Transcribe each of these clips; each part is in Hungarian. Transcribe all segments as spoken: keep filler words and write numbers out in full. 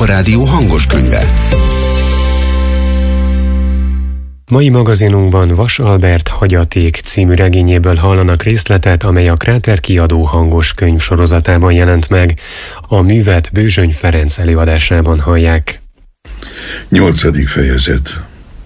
Európa Rádió hangos könyve. Mai magazinunkban Vas Albert Hagyaték című regényéből hallanak részletet, amely a Kráter kiadó hangos könyv sorozatában jelent meg. A művet Bőzsöny Ferenc előadásában hallják. Nyolcadik fejezet.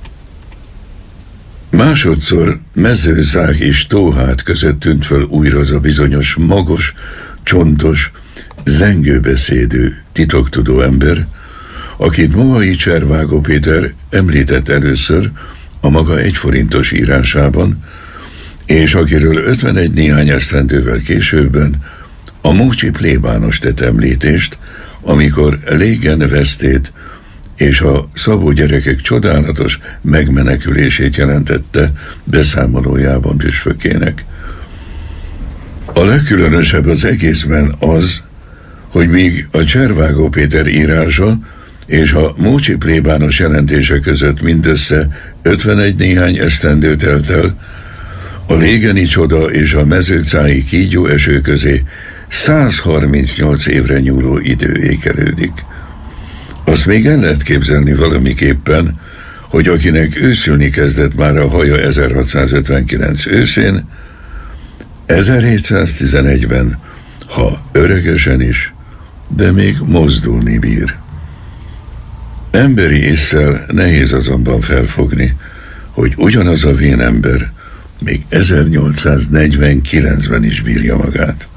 Másodszor Mezőzák és Tóhát között tűnt föl újra az a bizonyos magos, csontos, zengőbeszédű, titoktudó ember, akit Moai Cservágó Péter említett először a maga egyforintos írásában, és akiről ötvenegy néhány esztendővel későbben a Múcsi plébános tett említést, amikor Légen vesztét és a Szabó gyerekek csodálatos megmenekülését jelentette beszámolójában püspökének. A legkülönösebb az egészben az, hogy míg a Cservágó Péter írása és a Múcsi plébános jelentése között mindössze ötvenegy néhány esztendő telt el, a légeni csoda és a mezőcái kígyó eső közé száz harmincnyolc évre nyúló idő ékelődik. Azt még el lehet képzelni valamiképpen, hogy akinek őszülni kezdett már a haja ezerhatszázötvenkilenc őszén, ezerhétszáztizenegyben, ha öregesen is, de még mozdulni bír. Emberi ésszel nehéz azonban felfogni, hogy ugyanaz a vén ember még ezernyolcszáznegyvenkilencben is bírja magát.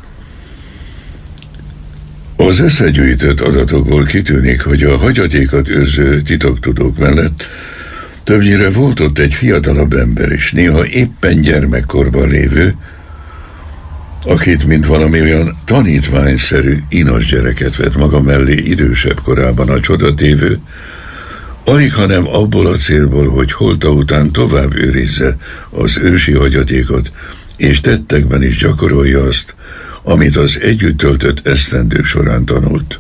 Az összegyűjtött adatokból kitűnik, hogy a hagyatékat őrző titoktudók mellett többnyire volt ott egy fiatalabb ember is, néha éppen gyermekkorban lévő, akit, mint valami olyan tanítványszerű inos gyereket vett maga mellé idősebb korában a csodatévő, alig hanem abból a célból, hogy holta után tovább őrizze az ősi hagyatékot, és tettekben is gyakorolja azt, amit az együtt töltött esztendők során tanult.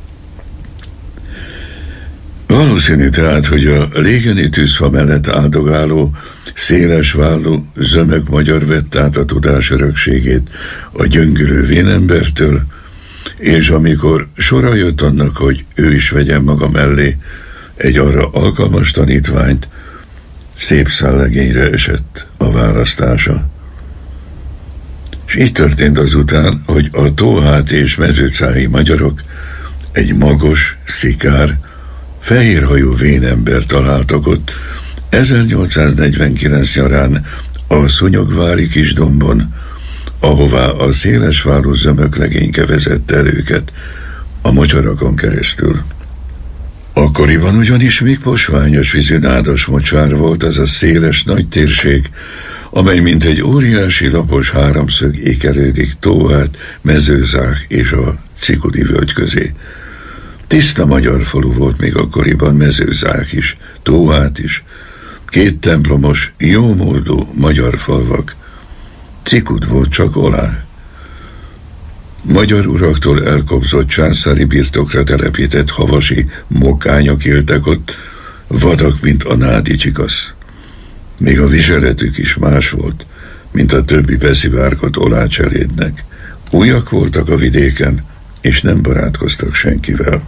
Valószínű tehát, hogy a légeni tűzfa mellett áldogáló, szélesvállú, zömök magyar vett át a tudás örökségét a gyöngülő vénembertől, és amikor sora jött annak, hogy ő is vegyen maga mellé egy arra alkalmas tanítványt, szép szállegényre esett a választása. És így történt azután, hogy a tóhát és mezőcái magyarok egy magos, szikár, fehérhajú vénember találtak ott ezernyolcszáznegyvenkilenc nyarán a Szúnyogvári Kisdombon, ahová a szélesvállú zömök legényke vezette el őket a mocsarakon keresztül. Akkoriban ugyanis még posványos vízű nádas mocsár volt az a széles nagy térség, amely mint egy óriási lapos háromszög ékelődik Tóhát, Mezőzák és a Cikudi völgy közé. Tiszta magyar falu volt még akkoriban Mezőzák is, Tóhát is, két templomos, jómódú magyar falvak. Cikud volt csak olá. Magyar uraktól elkobzott császári birtokra telepített havasi mokányok éltek ott, vadak, mint a nádi csikasz. Még a viseletük is más volt, mint a többi beszivárgott olácselédnek. Újak voltak a vidéken, és nem barátkoztak senkivel.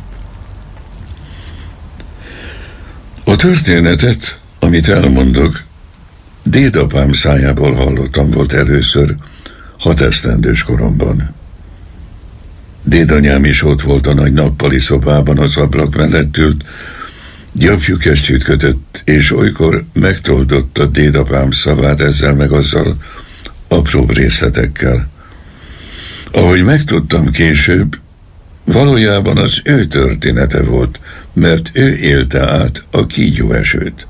A történetet, amit elmondok, dédapám szájából hallottam volt először hat esztendős koromban. Dédanyám is ott volt a nagy nappali szobában, az ablak mellett ült, gyapjú kesztyűt kötött, és olykor megtoldotta dédapám szavát ezzel meg azzal, apróbb részletekkel. Ahogy megtudtam később, valójában az ő története volt, mert ő élte át a kígyóesőt.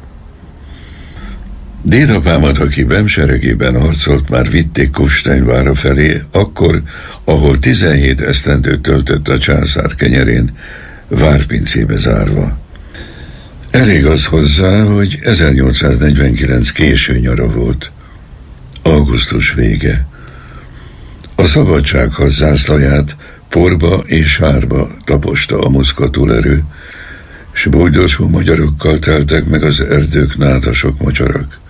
Dédapámat, aki Bemseregében harcolt, már vitték Kufsteinvára felé, akkor, ahol tizenhét esztendőt töltött a császár kenyerén, várpincébe zárva. Elég az hozzá, hogy ezernyolcszáznegyvenkilenc késő nyara volt, augusztus vége. A szabadságharc zászlaját porba és sárba taposta a muszka túlerő, s bújdosó magyarokkal teltek meg az erdők nádasok mocsarak.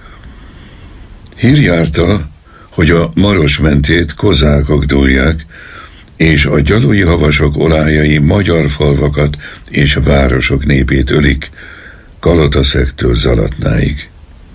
Hír járta, hogy a Maros mentét kozákok dúlják, és a gyalui havasok olájai magyar falvakat és városok népét ölik, Kalataszegtől Zalatnáig.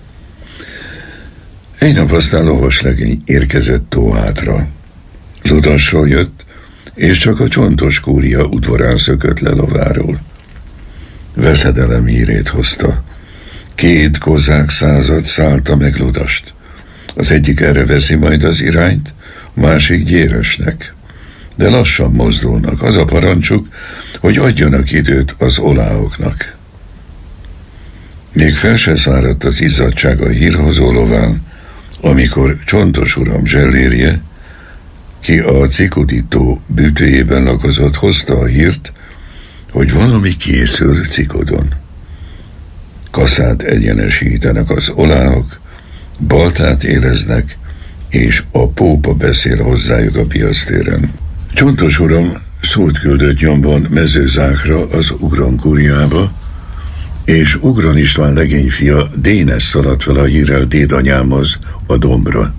Egy nap aztán lovaslegény érkezett Tóhátra. Ludasról jött, és csak a Csontos kúria udvarán szökött le lováról. Veszedelem hírét hozta. Két kozák század szállta meg Ludast. Az egyik erre veszi majd az irányt, a másik Gyéresnek. De lassan mozdulnak, az a parancsuk, hogy adjanak időt az oláoknak. Még fel se száradt az izzadság a hírhozó lován, amikor Csontos uram zsellérje, ki a Cikudi-tó bűtőjében lakozott, hozta a hírt, hogy valami készül Cikodon. Kaszát egyenesítenek az oláok, baltát éleznek, és a pópa beszél hozzájuk a piasztéren. Csontos uram szót küldött nyomban Mezőzákra, az Ugron kúriába, és Ugron István legényfia Dénes szaladt fel a hírrel dédanyámhoz a dombra.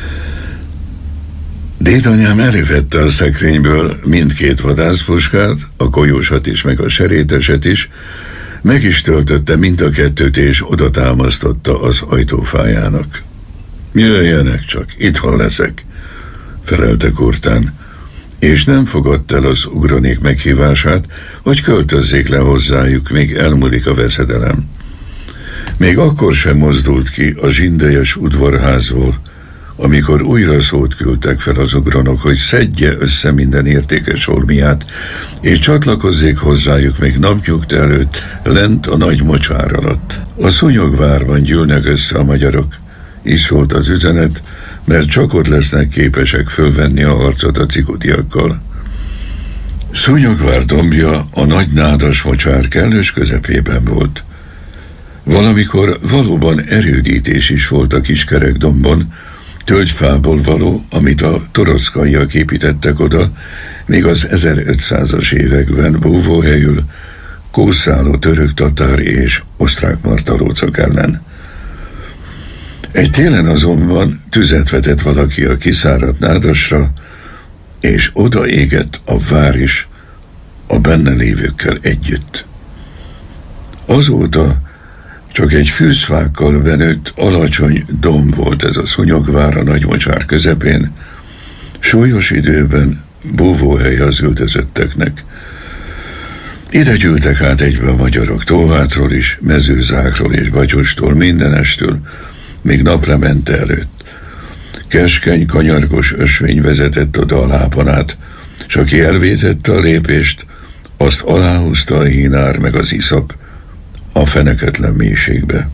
Dédanyám elővette a szekrényből mindkét vadászpuskát, a golyósat is, meg a seréteset is, meg is töltötte mind a kettőt, és oda támasztotta az ajtófájának. Jöjjenek csak, itthon leszek, felelte kurtán, és nem fogadta el az ugronék meghívását, hogy költözzék le hozzájuk, még elmúlik a veszedelem. Még akkor sem mozdult ki a zsindejes udvarházból, amikor újra szót küldtek fel az ugronok, hogy szedje össze minden értékes holmiát, és csatlakozzék hozzájuk még napnyugta előtt lent a nagy mocsár alatt. A Szúnyogvárban gyűlnek össze a magyarok, így szólt az üzenet, mert csak ott lesznek képesek fölvenni a harcot a cikudiakkal. Szúnyogvár dombja a nagy nádas mocsár kellős közepében volt. Valamikor valóban erődítés is volt a Kiskerekdombon, tölgyfából való, amit a torockaiak építettek oda, még az ezerötszázas években búvóhelyül kószáló török tatár és osztrák martalócok ellen. Egy télen azonban tüzet vetett valaki a kiszáradt nádasra, és oda égett a vár is a benne lévőkkel együtt. Azóta csak egy fűzfákkal benőtt alacsony domb volt ez a Szúnyogvár a nagymocsár közepén, súlyos időben búvóhely az üldözötteknek. Ide gyűltek át egybe a magyarok Tóhátról is, Mezőzákról és Batyostól, mindenestől, még naplemente előtt. Keskeny, kanyargos ösvény vezetett oda a lápon át, s aki elvétette a lépést, azt aláhúzta a hínár meg az iszap a feneketlen mélységbe.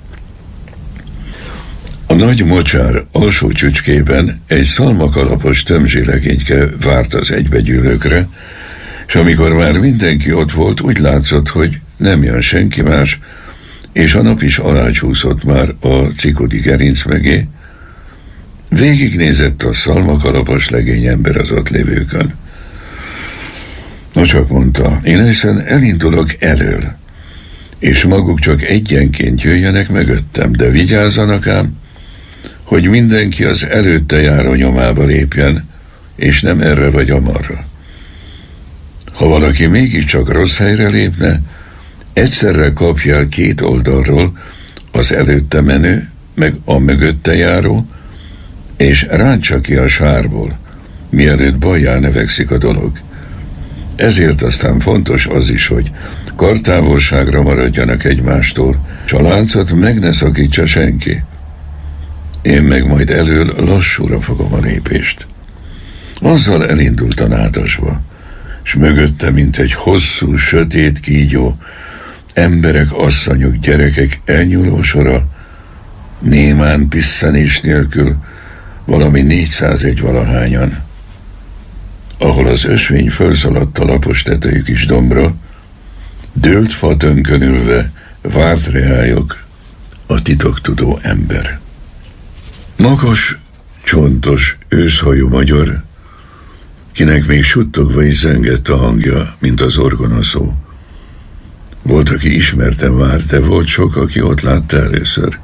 A nagy mocsár alsó csücskében egy szalmakalapos tömzsilegényke várt az egybegyűlőkre, és amikor már mindenki ott volt, úgy látszott, hogy nem jön senki más, és a nap is alácsúszott már a Cikudi gerinc mögé, végignézett a szalmakalapos legény ember az ott lévőkön. No csak mondta, én hiszen elindulok elől, és maguk csak egyenként jöjjenek mögöttem, de vigyázzanak ám, hogy mindenki az előtte járó nyomába lépjen, és nem erre vagy amarra. Ha valaki mégiscsak rossz helyre lépne, egyszerre kapja el két oldalról az előtte menő, meg a mögötte járó, és ráncsa ki a sárból, mielőtt bajjá növekszik a dolog. Ezért aztán fontos az is, hogy kartávolságra maradjanak egymástól, s a láncot meg ne szakítsa senki. Én meg majd elől lassúra fogom a lépést. Azzal elindult a nádasba, s mögötte, mint egy hosszú, sötét kígyó, emberek, asszonyok, gyerekek elnyúló sora, némán pisszenés nélkül, valami négyszázegy valahányan. Ahol az ösvény fölszaladt a lapos tetejű kis dombra, dőlt fatönkön ülve várt reályok a titoktudó ember. Magas, csontos, őszhajú magyar, kinek még suttogva is zengett a hangja, mint az orgonaszó. Volt, aki ismerte már, de volt sok, aki ott látta először.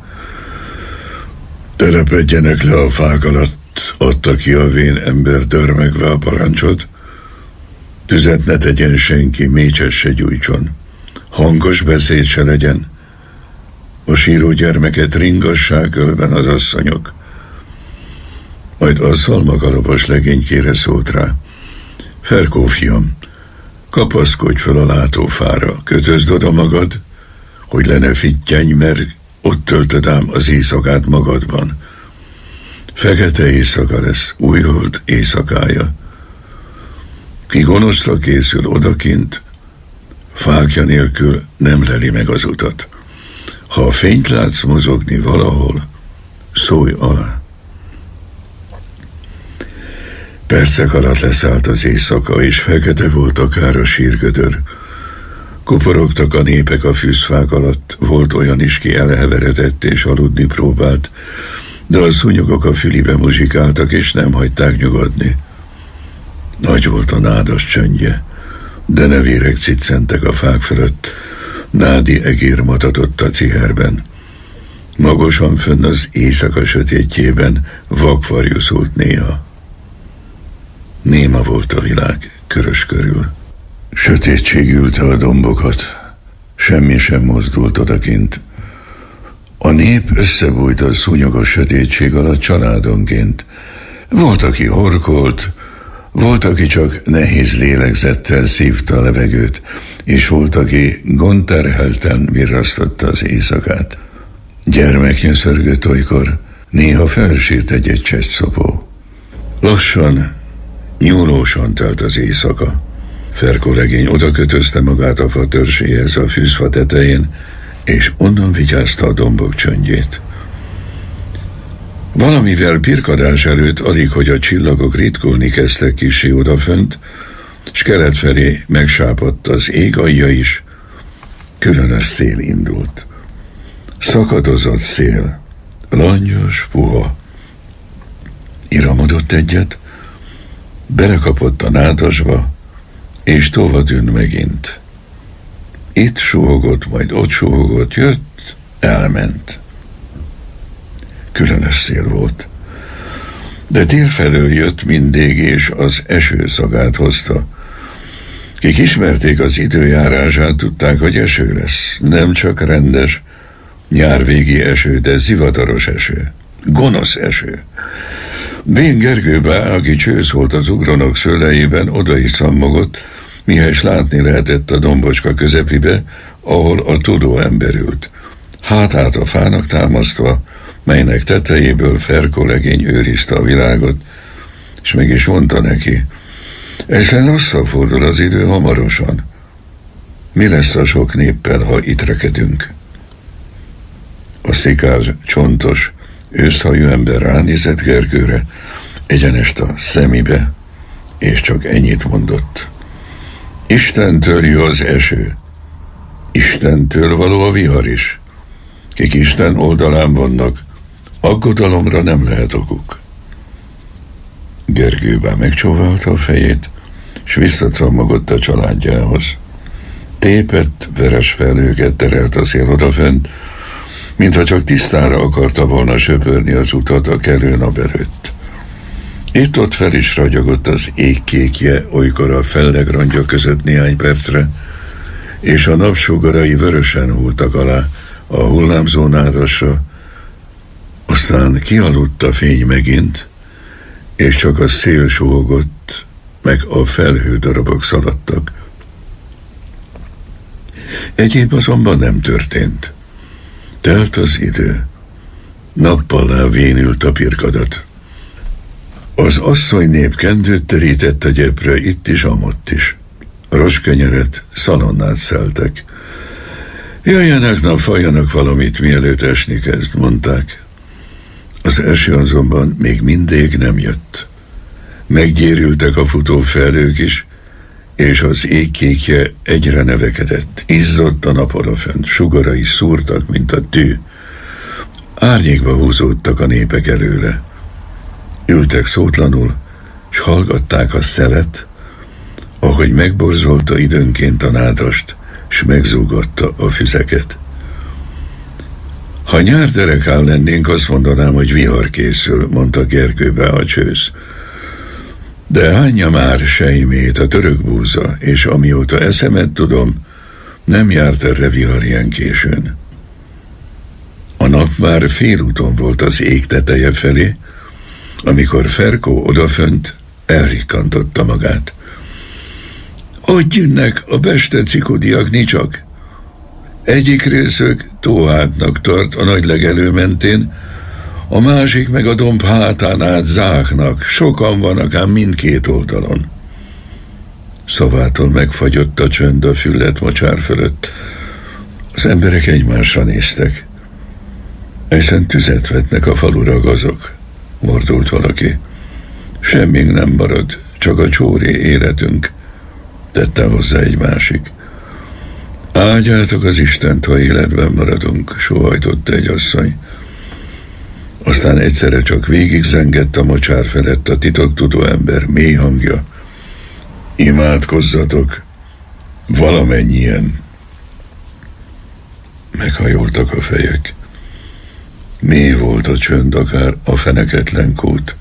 Telepedjenek le a fák alatt, adta ki a vén ember dörmegve a parancsot, Tüzet ne tegyen senki, mécset se gyújtson, hangos beszéd se legyen, a síró gyermeket ringassák ölben az asszonyok. Majd a szalmakalapos legénykére szólt rá: Ferkó fiam, kapaszkodj fel a látófára, kötözd oda magad, hogy le ne fittyenj, mert ott töltöd ám az éjszakát magadban. Fekete éjszaka lesz, újhold éjszakája. Ki gonoszra készül odakint, fákja nélkül nem leli meg az utat. Ha a fényt látsz mozogni valahol, szólj alá. Percek alatt leszállt az éjszaka, és fekete volt akár a sírgödör. Kuporogtak a népek a fűzfák alatt, volt olyan is, ki elheveredett és aludni próbált, de a szúnyogok a fülibe muzsikáltak, és nem hagyták nyugodni. Nagy volt a nádas csöndje, de nevérek ciccentek a fák fölött, nádi egér matatott a ciherben. Magosan fönn az éjszaka sötétjében vakvarjú szólt néha. Néma volt a világ körös körül. Sötétség ülte a dombokat, semmi sem mozdult odakint. A nép összebújt a szúnyogos sötétség alatt családonként. Volt, aki horkolt, volt, aki csak nehéz lélegzettel szívta a levegőt, és volt, aki gondterhelten virrasztotta az éjszakát. Gyermek nyöszörgött olykor, néha felsírt egy-egy csesszopó. Lassan, nyúlósan telt az éjszaka. Ferkó legény odakötözte magát a fa törséhez a fűzfa tetején, és onnan vigyázta a dombok csöndjét. Valamivel pirkadás előtt alig, hogy a csillagok ritkulni kezdtek kissé odafönt, s kelet felé megsápadt az ég alja is, különös szél indult. Szakadozott szél, langyos, puha. Iramodott egyet, belekapott a nádasba, és tovatűnt megint. Itt suhogott, majd ott suhogott, jött, elment. Különös szél volt. De délfelől jött mindig, és az eső szagát hozta. Kik ismerték az időjárását, tudták, hogy eső lesz. Nem csak rendes, nyárvégi eső, de zivataros eső. Gonosz eső. Vén Gergőbe, aki csősz volt az ugronok szőlejében, oda is szammogott, mihelyes látni lehetett a dombocska közepibe, ahol a tudó ember ült. Hátát a fának támasztva, melynek tetejéből Ferkó legény őrizte a világot, és meg is mondta neki: ezen rosszabbfordul az idő hamarosan. Mi lesz a sok néppel, ha itt rekedünk? A szikár, csontos, őszhajú ember ránézett Gergőre, egyenest a szemébe, és csak ennyit mondott: Istentől jö az eső, Istentől való a vihar is. Kik Isten oldalán vannak, aggodalomra nem lehet okuk. Gergőbe megcsóválta a fejét, s visszacammogott a családjához. Tépett, veres felhőket terelt a szél odafent, mintha csak tisztára akarta volna söpörni az utat a kelő nap előtt. Itt-ott fel is ragyogott az égkékje, olykor a fellegrangyok között néhány percre, és a napsugarai vörösen hultak alá a hullámzó nádasra, aztán kialudt a fény megint, és csak a szél suhogott, meg a felhődarabok szaladtak. Egyéb azonban nem történt. Telt az idő. Nappallá vénült a pirkadat. Az asszonynép kendőt terített a gyepre itt is, amott is. Roskenyeret, szalonnát szeltek. Jöjjenek, napfaljanak valamit, mielőtt esni kezd, mondták. Az eső azonban még mindig nem jött. Meggyérültek a futó felhők is, és az égkékje egyre nevekedett. Izzott a nap odafent, sugarai szúrtak, mint a tű. Árnyékba húzódtak a népek előle. Ültek szótlanul, s hallgatták a szelet, ahogy megborzolta időnként a nádast, s megzúgatta a füzeket. Ha nyár derekán lennénk, azt mondanám, hogy vihar készül, mondta Gergőbe a csősz. De hányja már sejmét a török búza, és amióta eszemet tudom, nem járt erre vihar ilyen későn. A nap már félúton volt az ég teteje felé, amikor Ferko odafönt elrikkantotta magát. Ott jönnek a beste cikodiak nicsak. Egyik részük Tóhátnak tart a nagy legelő mentén, a másik meg a domb hátán át Záknak. Sokan vannak ám mindkét oldalon. Szavától megfagyott a csönd a füllet mocsár fölött. Az emberek egymásra néztek. Eszen tüzet vetnek a falu ragazok, mordult valaki. Semmink nem marad, csak a csóri életünk, tette hozzá egy másik. Áldjátok az Istent, ha életben maradunk, sóhajtotta egy asszony. Aztán egyszerre csak végig zengett a mocsár felett a titoktudó ember mély hangja. Imádkozzatok, valamennyien. Meghajoltak a fejek. Mély volt a csönd, akár a feneketlen kút.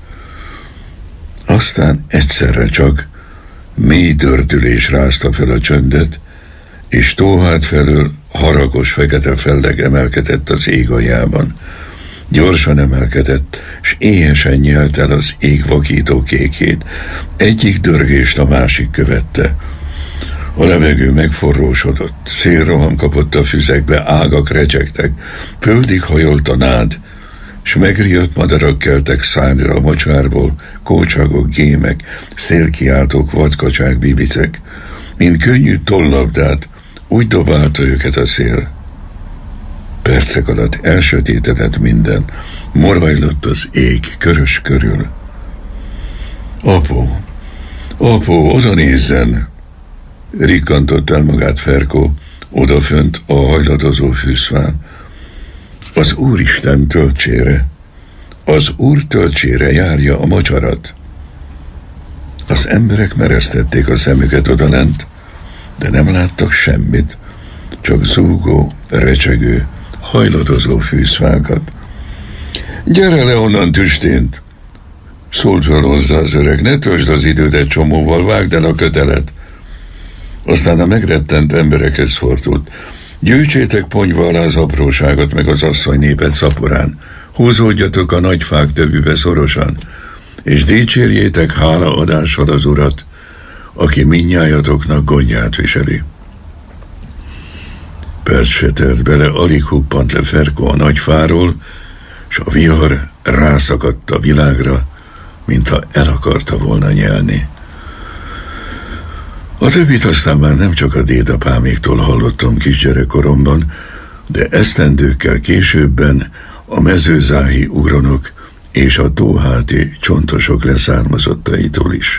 Aztán egyszerre csak mély dördülés rázta fel a csöndet, és Tóhát felől haragos fekete felleg emelkedett az ég aljában. Gyorsan emelkedett, s éhesen nyelt el az ég vakító kékét. Egyik dörgést a másik követte. A levegő megforrósodott, szélroham kapott a füzekbe, ágak recsegtek, földig hajolt a nád, s megriadt madarak keltek szárnyra a mocsárból, kócsagok, gémek, szélkiáltók, vadkacsák, bibicek. Mint könnyű tollabdát, úgy dobálta őket a szél. Percek alatt elsötétedett minden, morajlott az ég körös körül. Apó, apó, oda nézzen! Rikkantott el magát Ferko, odafönt a hajladozó fűszfán. Az Úristen töltsére, az Úr töltsére járja a mocsarat. Az emberek meresztették a szemüket odalent, de nem láttak semmit, csak zúgó, recsegő, hajladozó fűszfákat. Gyere le onnan, tüstént! Szólt fel hozzá az öreg, ne töltsd az idődet csomóval, vágd el a kötelet. Aztán a megrettent emberekhez fordult. Gyűjtsétek ponyva alá az apróságot, meg az asszony népet szaporán. Húzódjatok a nagy fák tövűbe szorosan, és dicsérjétek hálaadással az Urat, aki mindnyájatoknak gondját viseli. Perc se telt bele, alig huppant le Ferko a nagy fáról, s a vihar rászakadt a világra, mintha el akarta volna nyelni. A többit aztán már nem csak a dédapáméktól hallottam kisgyerekkoromban, de esztendőkkel későbben a mezőzáhi ugronok és a tóháti csontosok leszármazottaitól is.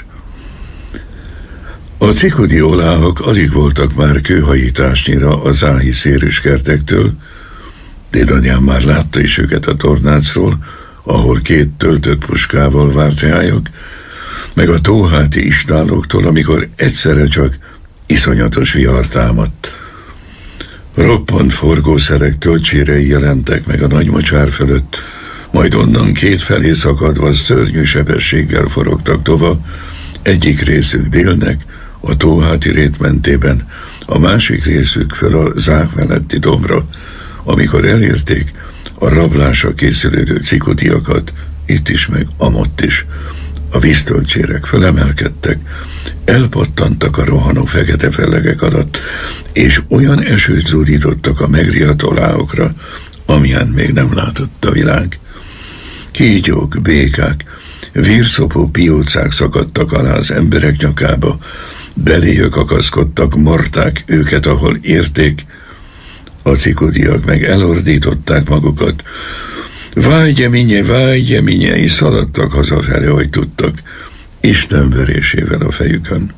A cikodi oláhak alig voltak már kőhajításnyira a záhi szérűskertektől, dédanyám már látta is őket a tornácról, ahol két töltött puskával várt rájuk, meg a tóháti istáloktól, amikor egyszerre csak iszonyatos vihar támadt. Roppant forgószerek töltsérei jelentek meg a nagy mocsár fölött, majd onnan két felé szakadva szörnyű sebességgel forogtak tova, egyik részük délnek, a tóháti rét mentében, a másik részük fel a Zák melletti dombra, amikor elérték a rablásra készülődő cikodiakat, itt is meg amott is. A víztöltsérek felemelkedtek, elpattantak a rohanó fekete fellegek alatt, és olyan esőt zúdítottak a megriadt oláhokra, amilyen még nem látott a világ. Kígyók, békák, vérszopó piócák szakadtak alá az emberek nyakába, beléjük akaszkodtak, marták őket, ahol érték, a cikodiak meg elordították magukat. Vágye minye, vágye minye, és szaladtak hazafele, hogy tudtak, Isten verésével a fejükön.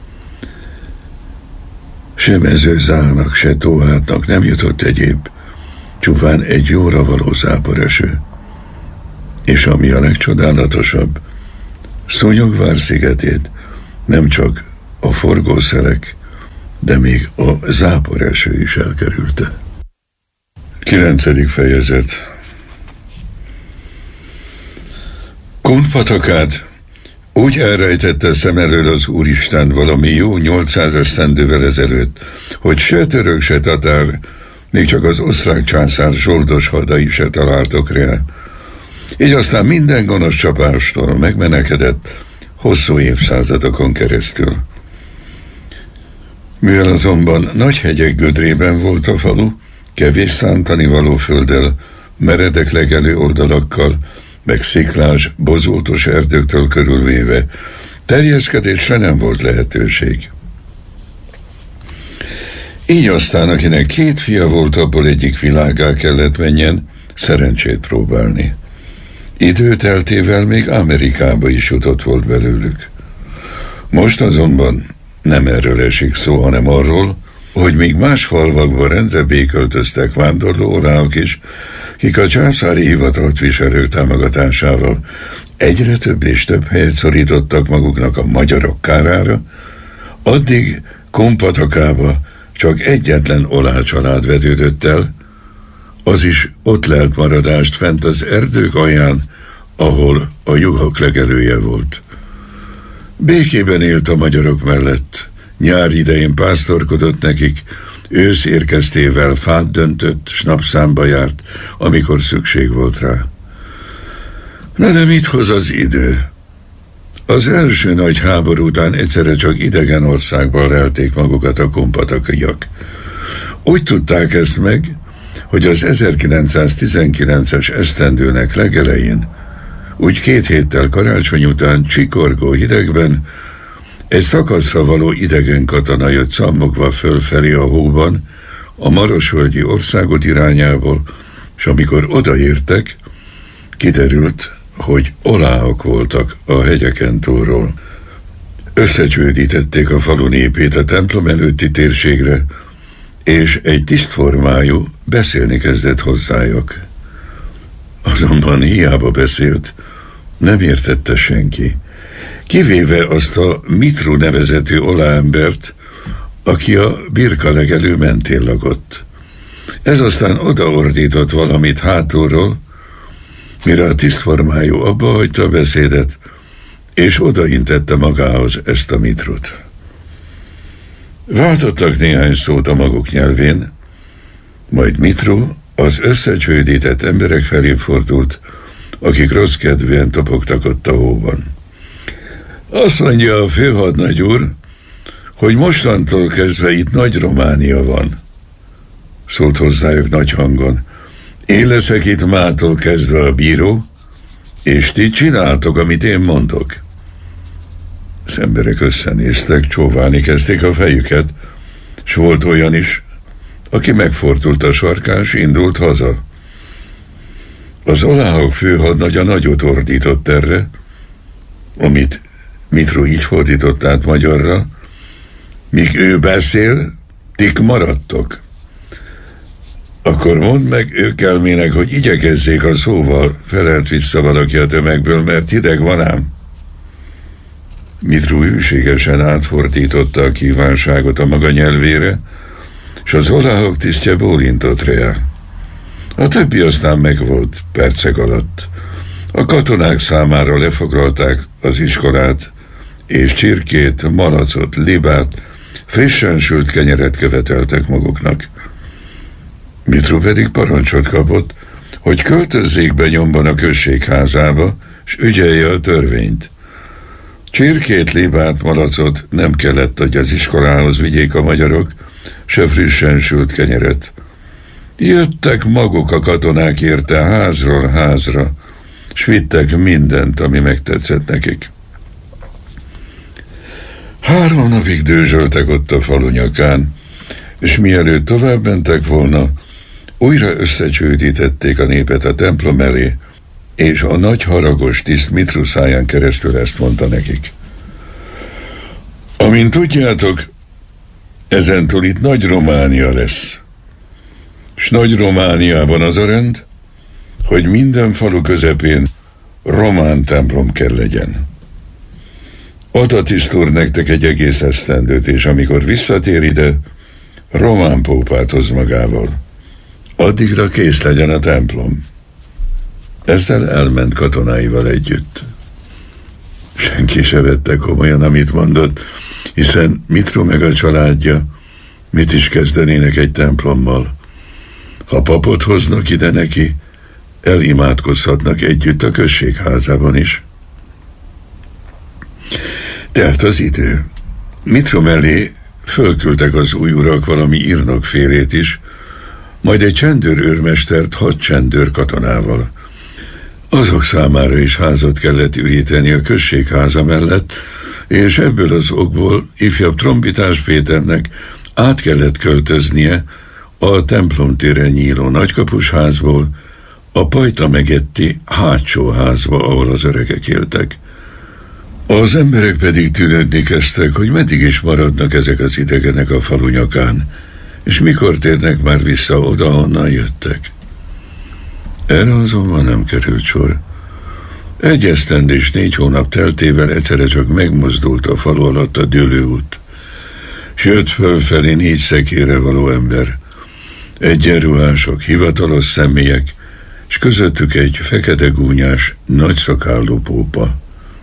Se mezőzának, se tóhátnak nem jutott egyéb, csupán egy jóra való záporeső. És ami a legcsodálatosabb, Szúnyogvár szigetét nem csak a forgószerek, de még a záporeső is elkerülte. Kilencedik fejezet. Kunpatakád Úgy elrejtette szem elől az Úristen valami jó nyolcszáz esztendővel ezelőtt, hogy se török, se tatár, még csak az osztrák császár zsoldos hadai se találtok rá. Így aztán minden gonosz csapástól megmenekedett hosszú évszázadokon keresztül. Mivel azonban nagy hegyek gödrében volt a falu, kevés szántani való földdel, meredek legelő oldalakkal, meg sziklás, bozótos erdőktől körülvéve, terjeszkedésre nem volt lehetőség. Így aztán, akinek két fia volt, abból egyik világgá kellett menjen, szerencsét próbálni. Időteltével még Amerikába is jutott volt belőlük. Most azonban nem erről esik szó, hanem arról, hogy még más falvakban rendre béköltöztek vándorló oláhok is, kik a császári hivatalt viselők támogatásával egyre több és több helyet szorítottak maguknak a magyarok kárára, addig Kompatakába csak egyetlen oláh család vetődött el, az is ott lelt maradást fent az erdők alján, ahol a juhok legelője volt. Békében élt a magyarok mellett, nyár idején pásztorkodott nekik, ősz érkeztével fát döntött, s napszámba járt, amikor szükség volt rá. Na de mit hoz az idő? Az első nagy háború után egyszerre csak idegen országban lelték magukat a kompatakiak. Úgy tudták ezt meg, hogy az ezerkilencszáztizenkilences esztendőnek legelején, úgy két héttel karácsony után csikorgó hidegben egy szakaszra való idegen katona jött szammogva fölfelé a hóban, a Marosvölgyi országot irányából, és amikor odaértek, kiderült, hogy oláhok voltak a hegyeken túlról. Összecsődítették a falu népét a templom előtti térségre, és egy tisztformájú beszélni kezdett hozzájuk. Azonban hiába beszélt, nem értette senki, kivéve azt a Mitru nevezetű oláembert, aki a birka legelő mentén lakott. Ez aztán odaordított valamit hátulról, mire a tisztformájú abba hagyta a beszédet, és odaintette magához ezt a Mitrut. Váltottak néhány szót a maguk nyelvén, majd Mitru az összecsődített emberek felé fordult, akik rossz kedvűen topogtak ott a hóban. Azt mondja a főhadnagy úr, hogy mostantól kezdve itt Nagy Románia van, szólt hozzájuk nagy hangon. Én leszek itt mától kezdve a bíró, és ti csináltok, amit én mondok. Az emberek összenéztek, csóválni kezdték a fejüket, s volt olyan is, aki megfordult a sarkán, s indult haza. Az oláhok főhadnagya nagyot ordított erre, amit Mitru így fordított át magyarra: míg ő beszél, tik maradtok. Akkor mondd meg ők elmének, hogy igyekezzék a szóval, felelt vissza valaki a tömegből, mert hideg van ám. Mitru hűségesen átfordította a kívánságot a maga nyelvére, és az oláhok tisztje bólintott rá. A többi aztán megvolt percek alatt. A katonák számára lefoglalták az iskolát, és csirkét, malacot, libát, frissen sült kenyeret követeltek maguknak. Mitru pedig parancsot kapott, hogy költözzék be nyomban a községházába, s ügyelje a törvényt. Csirkét, libát, malacot nem kellett, hogy az iskolához vigyék a magyarok, se frissen sült kenyeret. Jöttek maguk a katonák érte házról házra, s vittek mindent, ami megtetszett nekik. Három napig dőzsöltek ott a falu nyakán, és mielőtt tovább mentek volna, újra összecsődítették a népet a templom elé, és a nagy haragos tiszt Mitru száján keresztül ezt mondta nekik. Amint tudjátok, ezentúl itt Nagy Románia lesz. S Nagy Romániában az a rend, hogy minden falu közepén román templom kell legyen. Ad a tiszt úr nektek egy egész esztendőt, és amikor visszatér ide, román pópát hoz magával. Addigra kész legyen a templom. Ezzel elment katonáival együtt. S Senki se vette komolyan, amit mondott, hiszen Mitro meg a családja mit is kezdenének egy templommal. Ha papot hoznak ide neki, elimádkozhatnak együtt a községházában is. Tehát az idő. Mitro mellé fölküldtek az új urak valami írnokfélét is, majd egy csendőrőrmestert hat csendőr katonával. Azok számára is házat kellett üríteni a községháza mellett, és ebből az okból ifjabb Trombitás Péternek át kellett költöznie a templomtéren nyíló nagykapusházból a Pajta Megetti hátsó házba, ahol az öregek éltek. Az emberek pedig tűnődni kezdtek, hogy meddig is maradnak ezek az idegenek a falu nyakán, és mikor térnek már vissza oda, honnan jöttek. Erre azonban nem került sor. Egy esztendés négy hónap teltével egyszerre csak megmozdult a falu alatt a dőlőút, s jött fölfelé négy szekérre való ember, egyenruhások, hivatalos személyek, s közöttük egy fekete gúnyás, nagyszakállú pópa.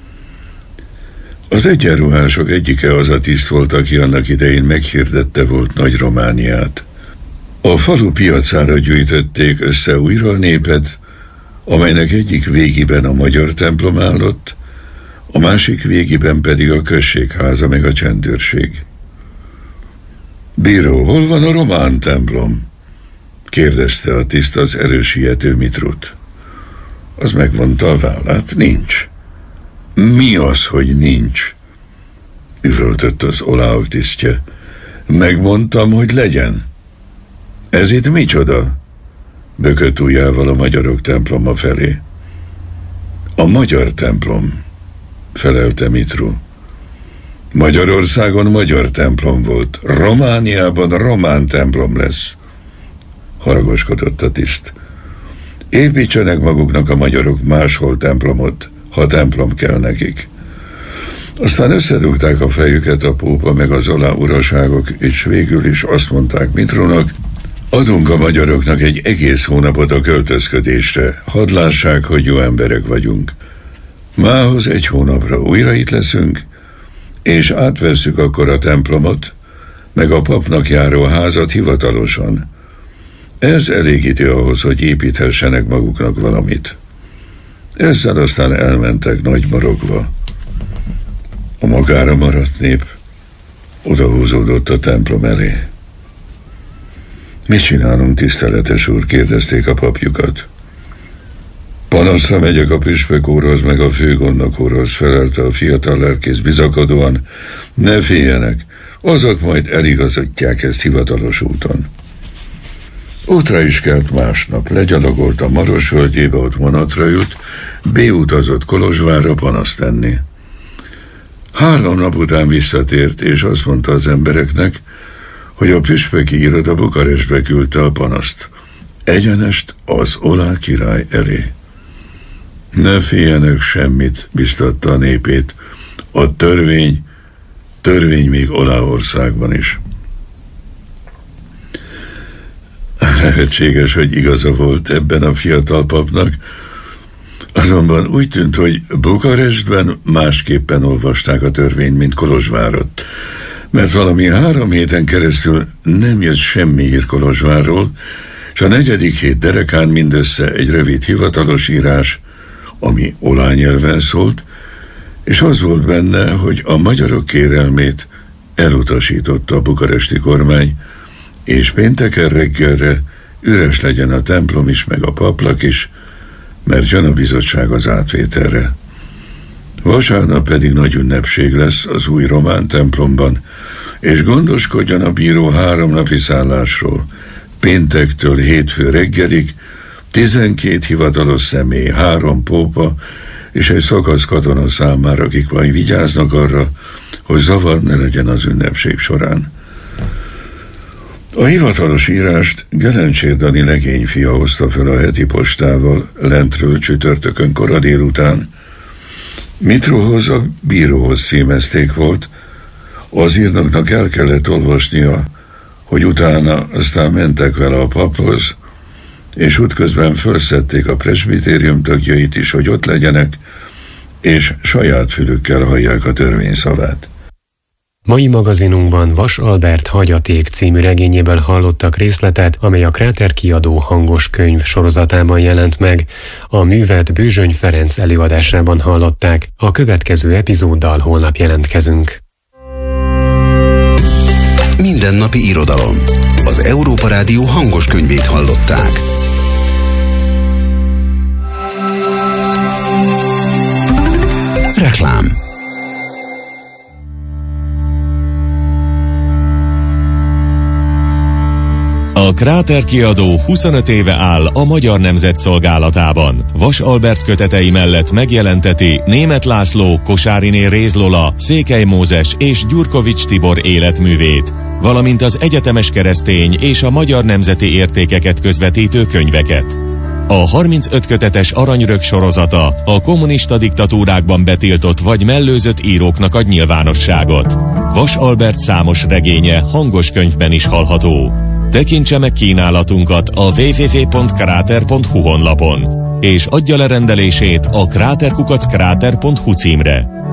Az egyenruhások egyike az a tiszt volt, aki annak idején meghirdette volt Nagy Romániát. A falu piacára gyűjtötték össze újra a népet, amelynek egyik végében a magyar templom állott, a másik végében pedig a községháza meg a csendőrség. Bíró, hol van a román templom? Kérdezte a tiszt az erősiető Mitrut. Az megvonta a vállát, nincs. Mi az, hogy nincs? Üvöltött az oláok tisztje. Megmondtam, hogy legyen. Ez itt micsoda? Bökött ujjával a magyarok temploma felé. A magyar templom, felelte Mitru. Magyarországon magyar templom volt, Romániában román templom lesz. Haragoskodott a tiszt. Építsenek maguknak a magyarok máshol templomot, ha templom kell nekik. Aztán összedugták a fejüket a pópa meg az alá uraságok, és végül is azt mondták Mitrónak, adunk a magyaroknak egy egész hónapot a költözködésre, hadd lássák, hogy jó emberek vagyunk. Mához egy hónapra újra itt leszünk, és átvesszük akkor a templomot, meg a papnak járó házat hivatalosan. Ez elég idő ahhoz, hogy építhessenek maguknak valamit. Ezzel aztán elmentek nagy morogva. A magára maradt nép odahúzódott a templom elé. Mit csinálunk, tiszteletes úr? Kérdezték a papjukat. Panaszra megyek a püspök úrhoz, meg a főgondnok úrhoz, felelte a fiatal lelkész bizakodóan. Ne féljenek, azok majd eligazítják ezt hivatalos úton. Útra is kelt másnap, legyalogolt a Maros völgyébe, ott vonatra ült, beutazott Kolozsvárra panaszt tenni. Három nap után visszatért, és azt mondta az embereknek, hogy a püspöki iroda Bukarestbe küldte a panaszt. Egyenest az olá király elé. Ne féljenek semmit, biztatta a népét. A törvény, törvény még Oláországban is. Lehetséges, hogy igaza volt ebben a fiatal papnak, azonban úgy tűnt, hogy Bukarestben másképpen olvasták a törvényt, mint Kolozsvárot, mert valami három héten keresztül nem jött semmi hír Kolozsvárról, és a negyedik hét derekán mindössze egy rövid hivatalos írás, ami olá nyelven szólt, és az volt benne, hogy a magyarok kérelmét elutasította a bukaresti kormány, és pénteken reggelre üres legyen a templom is, meg a paplak is, mert jön a bizottság az átvételre. Vasárnap pedig nagy ünnepség lesz az új román templomban, és gondoskodjon a bíró három napi szállásról, péntektől hétfő reggelig, tizenkét hivatalos személy, három pópa és egy szakasz katona számára, akik majd vigyáznak arra, hogy zavar ne legyen az ünnepség során. A hivatalos írást Gelencsér Dani legényfia hozta fel a heti postával lentről csütörtökön kora délután. Mitrohoz a bíróhoz címezték volt, az írnoknak el kellett olvasnia, hogy utána aztán mentek vele a paphoz, és útközben felszették a presbitérium tagjait is, hogy ott legyenek, és saját fülükkel hallják a törvény szavát. Mai magazinunkban Vas Albert Hagyaték című regényéből hallottak részletet, amely a Kráter kiadó hangos könyv sorozatában jelent meg. A művet Bőzsöny Ferenc előadásában hallották. A következő epizóddal holnap jelentkezünk. Mindennapi irodalom. Az Európa Rádió hangos könyvét hallották. Reklám. A Kráter kiadó huszonöt éve áll a Magyar Nemzet szolgálatában. Vas Albert kötetei mellett megjelenteti Németh László, Kosáriné Réz Lola, Székely Mózes és Gyurkovics Tibor életművét, valamint az egyetemes keresztény és a magyar nemzeti értékeket közvetítő könyveket. A harmincöt kötetes Aranyrög sorozata a kommunista diktatúrákban betiltott vagy mellőzött íróknak ad nyilvánosságot. Vas Albert számos regénye hangos könyvben is hallható. Tekintse meg kínálatunkat a double-u double-u double-u pont kráter pont hu honlapon, és adja le rendelését a kráterkukac kráter pont hu címre.